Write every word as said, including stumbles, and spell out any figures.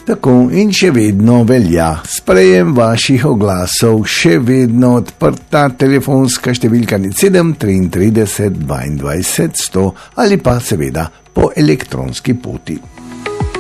Tako in še vedno velja. Sprejem vaših oglasov, še vedno odprta telefonska številka nič sedem trideset dvaindvajset sto ali pa seveda po elektronski poti.